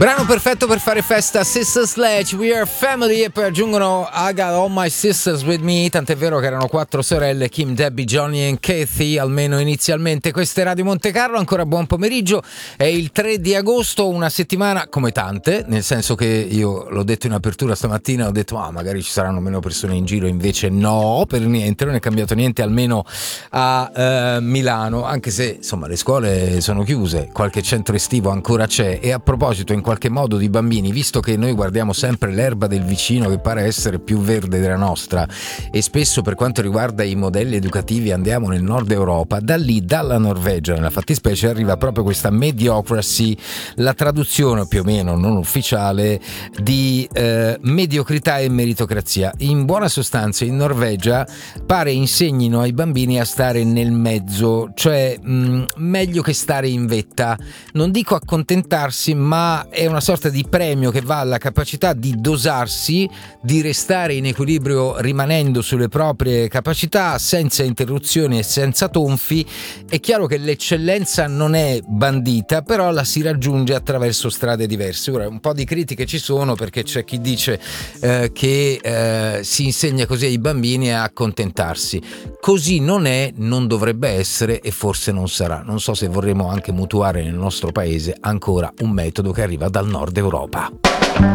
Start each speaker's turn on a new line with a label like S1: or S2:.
S1: Brano perfetto per fare festa, Sister Sledge, We Are Family, e poi aggiungono I Got All My Sisters With Me, tant'è vero che erano 4 sorelle, Kim, Debbie, Johnny e Kathy, almeno inizialmente. Questa è Radio Monte Carlo, ancora buon pomeriggio, è il 3 di agosto, una settimana come tante, nel senso che io l'ho detto in apertura stamattina, ho detto magari ci saranno meno persone in giro, invece no, per niente, non è cambiato niente, almeno a Milano, anche se insomma le scuole sono chiuse, qualche centro estivo ancora c'è. E a proposito in qualche modo di bambini, visto che noi guardiamo sempre l'erba del vicino che pare essere più verde della nostra, e spesso per quanto riguarda i modelli educativi andiamo nel nord Europa, da lì, dalla Norvegia nella fattispecie, arriva proprio questa mediocracy, la traduzione più o meno non ufficiale di mediocrità e meritocrazia. In buona sostanza in Norvegia pare insegnino ai bambini a stare nel mezzo, cioè meglio che stare in vetta, non dico accontentarsi, ma è una sorta di premio che va alla capacità di dosarsi, di restare in equilibrio rimanendo sulle proprie capacità, senza interruzioni e senza tonfi. È chiaro che l'eccellenza non è bandita, però la si raggiunge attraverso strade diverse. Ora, un po' di critiche ci sono, perché c'è chi dice che si insegna così ai bambini a accontentarsi. Così non è, non dovrebbe essere e forse non sarà. Non so se vorremmo anche mutuare nel nostro paese ancora un metodo che arriva dal nord Europa.